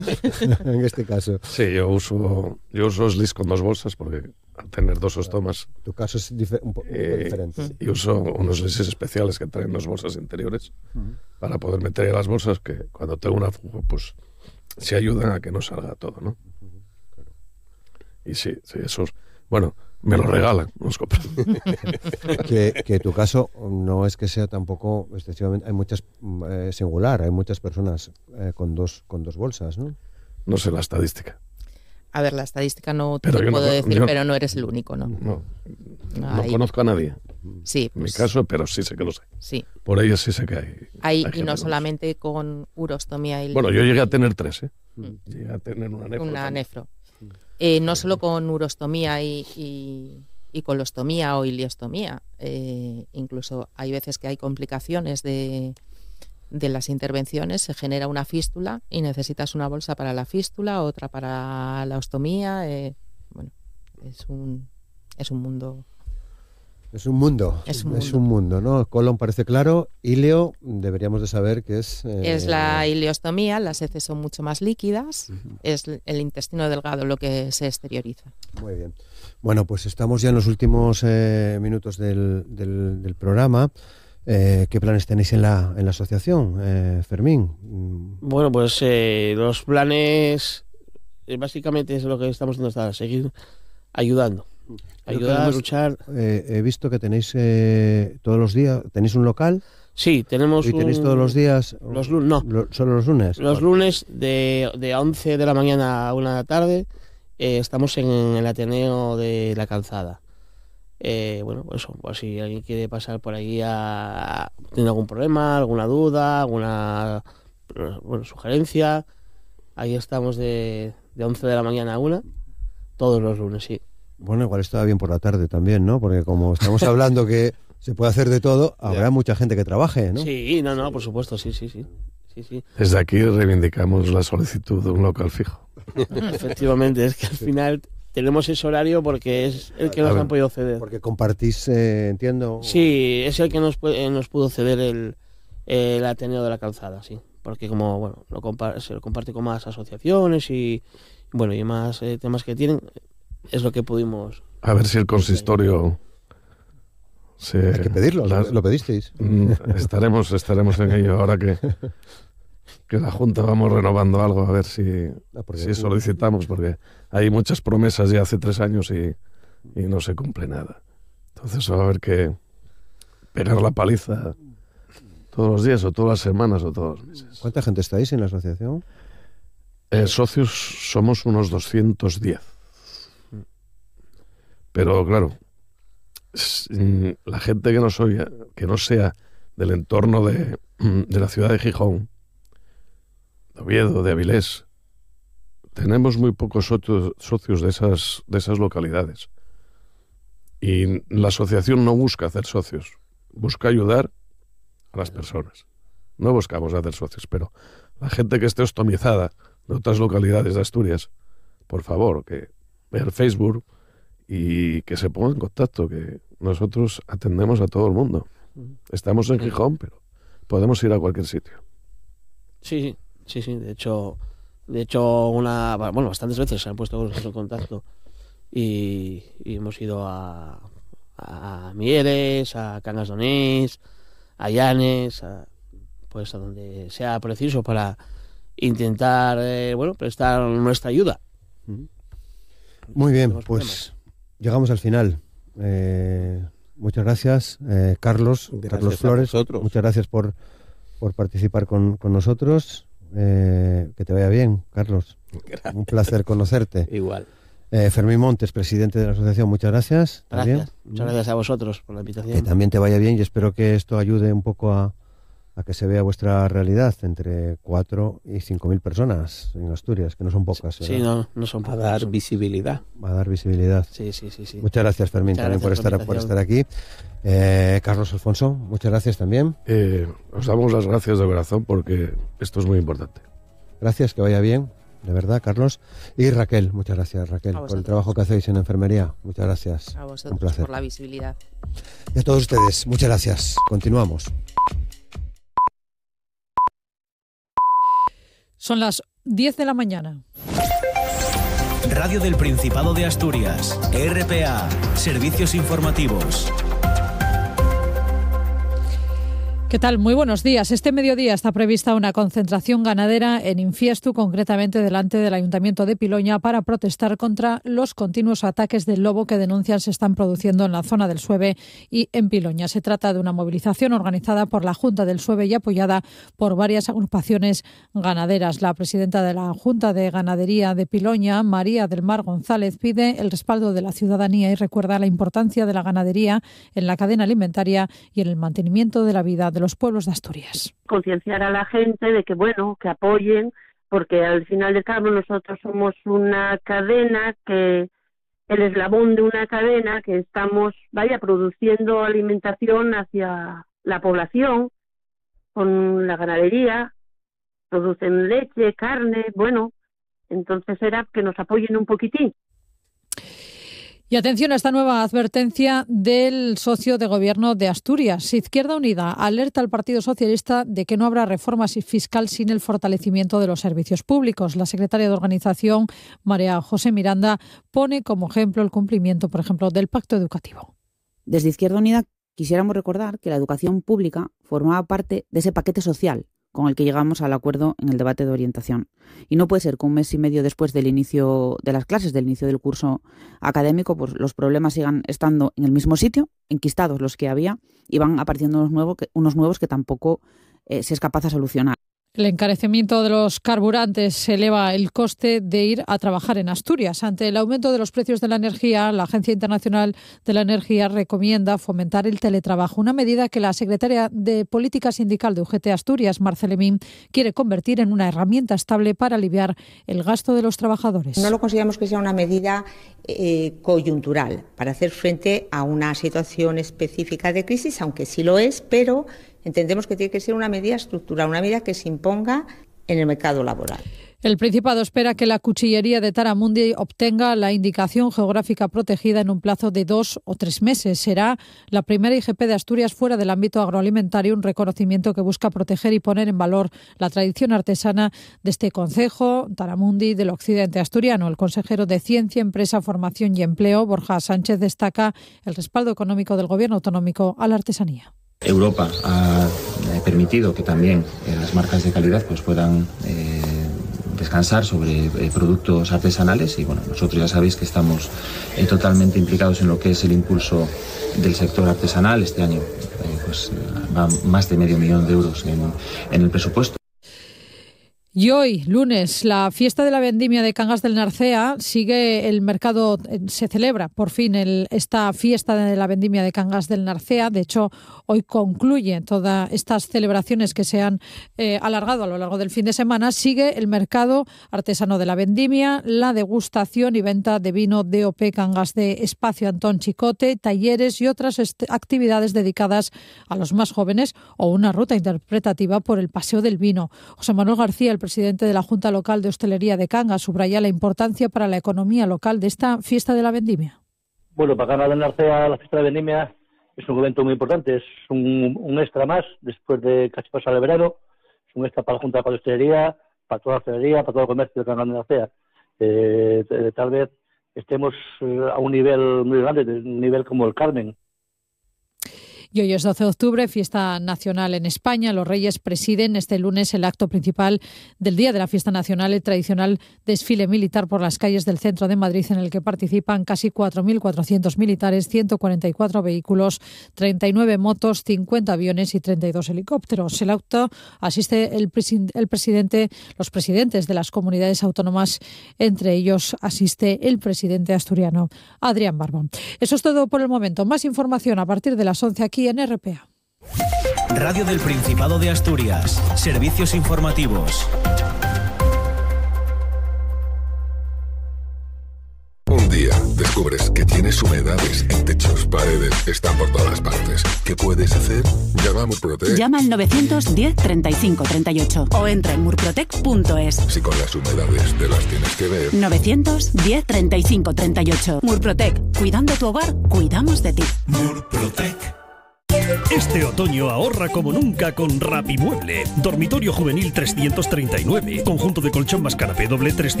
en este caso. Sí, yo uso Sliss con 2 bolsas porque al tener 2 estomas... Tu caso es un poco diferente. Y uso unos Sliss especiales que traen 2 bolsas interiores para poder meter en las bolsas que cuando tengo una fuga, pues se ayudan a que no salga todo, ¿no? Y sí, esos... Bueno, me lo regalan, nos compran. que tu caso no es que sea tampoco excesivamente... Hay muchas... singular, hay muchas personas con dos bolsas, ¿no? No sé la estadística. A ver, la estadística no te puedo decir, pero no eres el único, ¿no? No conozco a nadie. Sí. En mi caso, pero sí sé que lo sé. Sí. Por ello sí sé que hay y no solamente con urostomía y... Bueno, yo llegué a tener 3, ¿eh? Llegué a tener una nefro. No solo con urostomía y colostomía o iliostomía. Incluso hay veces que hay complicaciones de las intervenciones, se genera una fístula y necesitas una bolsa para la fístula, otra para la ostomía. Bueno, es un mundo. Es un mundo, ¿no? Colon parece claro. Ilio, deberíamos de saber que es... Es la ileostomía, las heces son mucho más líquidas, es el intestino delgado lo que se exterioriza. Muy bien. Bueno, pues estamos ya en los últimos minutos del programa. ¿Qué planes tenéis en la asociación, Fermín? Bueno, pues los planes básicamente es lo que estamos haciendo hasta ahora, seguir ayudando. Ayudar a luchar. He visto que tenéis todos los días, ¿tenéis un local? Sí, tenemos. ¿Y tenéis todos los días? ¿Solo los lunes? Los lunes de 11 de la mañana a 1 de la tarde estamos en el Ateneo de la Calzada. Bueno, pues eso, pues si alguien quiere pasar por ahí tiene algún problema, alguna duda, alguna sugerencia, ahí estamos de 11 de la mañana a 1, todos los lunes, sí. Bueno, igual estaba bien por la tarde también, ¿no? Porque como estamos hablando que se puede hacer de todo, habrá mucha gente que trabaje, ¿no? Sí, no, por supuesto, sí. Desde aquí reivindicamos la solicitud de un local fijo. Efectivamente, es que al final tenemos ese horario porque es el que nos han podido ceder. Porque compartís, entiendo... Sí, es el que nos pudo ceder el Ateneo de la Calzada, sí. Porque como, bueno, se lo comparte con más asociaciones y más temas que tienen... Es lo que pudimos... A ver si el consistorio... Hay que pedirlo, ¿lo pedisteis? Estaremos en ello ahora que la Junta vamos renovando algo, a ver si solicitamos, porque hay muchas promesas ya hace 3 años y no se cumple nada. Entonces va a haber que pegar la paliza todos los días o todas las semanas o todos los meses. ¿Cuánta gente estáis en la asociación? Socios somos unos 210. Pero claro, la gente que no sea del entorno de la ciudad de Gijón, de Oviedo, de Avilés, tenemos muy pocos socios de esas localidades. Y la asociación no busca hacer socios, busca ayudar a las personas. No buscamos hacer socios, pero la gente que esté ostomizada de otras localidades de Asturias, por favor, que vea el Facebook y que se ponga en contacto, que nosotros atendemos a todo el mundo. Estamos en Gijón, pero podemos ir a cualquier sitio. Sí. De hecho, bastantes veces se han puesto con nosotros en contacto y hemos ido a Mieres, a Cangas d'Onís, a Llanes, a donde sea preciso para intentar, prestar nuestra ayuda. Muy bien, pues llegamos al final. Muchas gracias, Carlos Flores. Muchas gracias por participar con nosotros. Que te vaya bien, Carlos. Gracias. Un placer conocerte. Igual. Fermín Montes, presidente de la asociación, muchas gracias. Gracias. Muchas gracias a vosotros por la invitación. Que también te vaya bien y espero que esto ayude un poco a que se vea vuestra realidad entre 4 y 5.000 personas en Asturias, que no son pocas. Sí, no son pocas. A dar visibilidad. Va a dar visibilidad. Sí. Muchas gracias, Fermín, también por estar aquí. Carlos Alfonso, muchas gracias también. Os damos las gracias de corazón porque esto es muy importante. Gracias, que vaya bien, de verdad, Carlos. Y Raquel, muchas gracias, Raquel, por el trabajo que hacéis en enfermería. Muchas gracias. A vosotros un placer. por la visibilidad. Y a todos ustedes, muchas gracias. Continuamos. Son las 10 de la mañana. Radio del Principado de Asturias, RPA, servicios informativos. ¿Qué tal? Muy buenos días. Este mediodía está prevista una concentración ganadera en Infiestu, concretamente delante del Ayuntamiento de Piloña, para protestar contra los continuos ataques del lobo que denuncian se están produciendo en la zona del Sueve y en Piloña. Se trata de una movilización organizada por la Junta del Sueve y apoyada por varias agrupaciones ganaderas. La presidenta de la Junta de Ganadería de Piloña, María del Mar González, pide el respaldo de la ciudadanía y recuerda la importancia de la ganadería en la cadena alimentaria y en el mantenimiento de la vida de los pueblos de Asturias. Concienciar a la gente de que, bueno, que apoyen, porque al final de cabo nosotros somos una cadena, que el eslabón de una cadena que estamos, produciendo alimentación hacia la población con la ganadería, producen leche, carne, entonces era que nos apoyen un poquitín. Y atención a esta nueva advertencia del socio de gobierno de Asturias. Izquierda Unida alerta al Partido Socialista de que no habrá reforma fiscal sin el fortalecimiento de los servicios públicos. La secretaria de organización, María José Miranda, pone como ejemplo el cumplimiento, por ejemplo, del pacto educativo. Desde Izquierda Unida quisiéramos recordar que la educación pública formaba parte de ese paquete social con el que llegamos al acuerdo en el debate de orientación. Y no puede ser que un mes y medio después del inicio de las clases, del inicio del curso académico, pues los problemas sigan estando en el mismo sitio, enquistados los que había, y van apareciendo unos nuevos que tampoco se es capaz de solucionar. El encarecimiento de los carburantes eleva el coste de ir a trabajar en Asturias. Ante el aumento de los precios de la energía, la Agencia Internacional de la Energía recomienda fomentar el teletrabajo, una medida que la secretaria de Política Sindical de UGT Asturias, Marcela Min, quiere convertir en una herramienta estable para aliviar el gasto de los trabajadores. No lo consideramos que sea una medida coyuntural para hacer frente a una situación específica de crisis, aunque sí lo es, pero entendemos que tiene que ser una medida estructural, una medida que se imponga en el mercado laboral. El Principado espera que la cuchillería de Taramundi obtenga la indicación geográfica protegida en un plazo de 2 o 3 meses. Será la primera IGP de Asturias fuera del ámbito agroalimentario, un reconocimiento que busca proteger y poner en valor la tradición artesana de este concejo, Taramundi, del occidente asturiano. El consejero de Ciencia, Empresa, Formación y Empleo, Borja Sánchez, destaca el respaldo económico del gobierno autonómico a la artesanía. Europa ha permitido que también las marcas de calidad puedan descansar sobre productos artesanales y nosotros ya sabéis que estamos totalmente implicados en lo que es el impulso del sector artesanal. Este año va más de 500.000 euros en el presupuesto. Y hoy, lunes, la fiesta de la vendimia de Cangas del Narcea sigue el mercado, se celebra por fin esta fiesta de la vendimia de Cangas del Narcea. De hecho, hoy concluye todas estas celebraciones que se han alargado a lo largo del fin de semana. Sigue el mercado artesano de la vendimia, la degustación y venta de vino DOP Cangas de Espacio Antón Chicote, talleres y otras actividades dedicadas a los más jóvenes o una ruta interpretativa por el Paseo del Vino. José Manuel García, el presidente de la Junta Local de Hostelería de Cangas, subraya la importancia para la economía local de esta fiesta de la vendimia. Bueno, para Cangas del Narcea la fiesta de la vendimia es un evento muy importante, es un extra más después de casi pasar el verano, es un extra para la Junta Local de Hostelería, para toda la hostelería, para todo el comercio de Cangas del Narcea. Tal vez estemos a un nivel muy grande, un nivel como el Carmen. Y hoy es 12 de octubre, fiesta nacional en España. Los Reyes presiden este lunes el acto principal del día de la fiesta nacional, el tradicional desfile militar por las calles del centro de Madrid, en el que participan casi 4.400 militares, 144 vehículos, 39 motos, 50 aviones y 32 helicópteros. El acto asiste los presidentes de las comunidades autónomas, entre ellos asiste el presidente asturiano, Adrián Barbón. Eso es todo por el momento. Más información a partir de las 11 aquí en RPA. Radio del Principado de Asturias. Servicios informativos. Un día descubres que tienes humedades en techos, paredes, están por todas partes. ¿Qué puedes hacer? Llama a Murprotec. Llama al 910 35 38 o entra en murprotec.es. Si con las humedades te las tienes que ver. 910 35 38. Murprotec. Cuidando tu hogar, cuidamos de ti. Murprotec. Este otoño ahorra como nunca con Rapimueble. Dormitorio juvenil 339, conjunto de colchón más canapé doble 300.